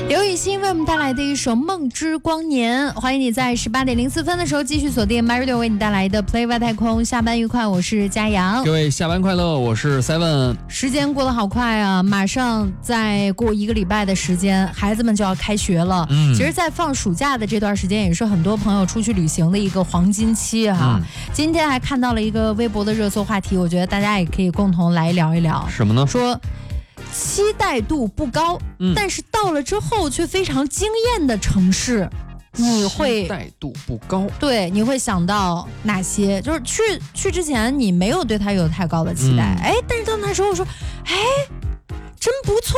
刘雨昕为我们带来的一首《梦之光年》，欢迎你在18:04的时候继续锁定 MyRadio 为你带来的 Play 外太空。下班愉快，我是佳阳。 各位下班快乐，我是 Seven。 时间过得好快啊，马上再过1个礼拜的时间，孩子们就要开学了。其实，在放暑假的这段时间，也是很多朋友出去旅行的一个黄金期哈。今天还看到了一个微博的热搜话题，我觉得大家也可以共同来聊一聊。 什么呢？ 说期待度不高，但是到了之后却非常惊艳的城市，你会期待度不高， 对，你会想到哪些？就是去之前你没有对它有太高的期待，但是到那时候说，真不错，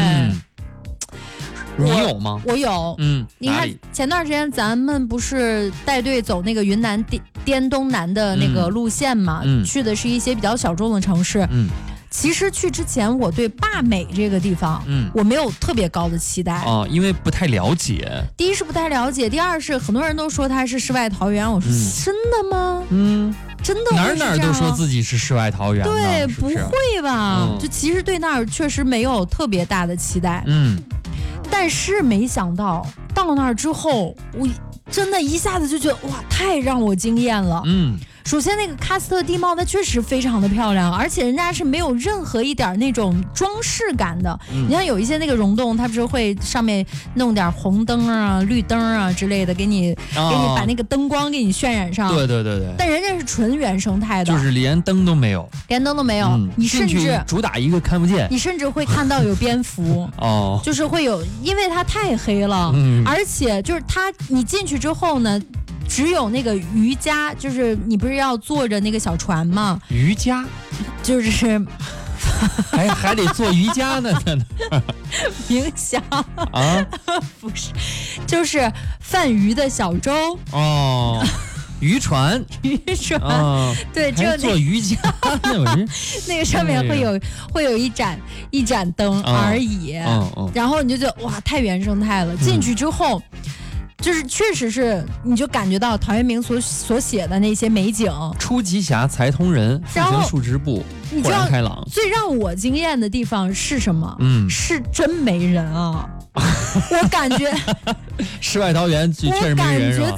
你有吗？ 我有，你看前段时间咱们不是带队走那个云南滇东南的那个路线嘛，去的是一些比较小众的城市，其实去之前我对坝美这个地方，我没有特别高的期待啊，因为不太了解。 第一是不太了解，第二是很多人都说它是世外桃源，我说真的吗？真的哪都说自己是世外桃源， 对， 是不是？ 不会吧？就其实对那儿确实没有特别大的期待，但是没想到到那儿之后，我真的一下子就觉得哇，太让我惊艳了。首先那个喀斯特地貌它确实非常的漂亮，而且人家是没有任何一点那种装饰感的。你像有一些那个溶洞，它不是会上面弄点红灯啊、绿灯啊之类的，给你把那个灯光给你渲染上。 对。 但人家是纯原生态的， 就是连灯都没有， 你甚至主打一个看不见， 你甚至会看到有蝙蝠就是会有，因为它太黑了，而且就是你进去之后呢。只有那个瑜伽，就是你不是要坐着那个小船吗？ 瑜伽就是还得做瑜伽呢， 冥想啊？ 不是，就是泛鱼的小舟渔船， 对，只有做瑜伽那个上面会有一盏灯而已，然后你就觉得哇，太原生态了。进去之后。就是确实是，你就感觉到陶渊明所写的那些美景。 出极峡，才通人，复行数之步，豁然开朗。 最让我惊艳的地方是什么？是真没人啊！我感觉世外桃源确实没人，是吧？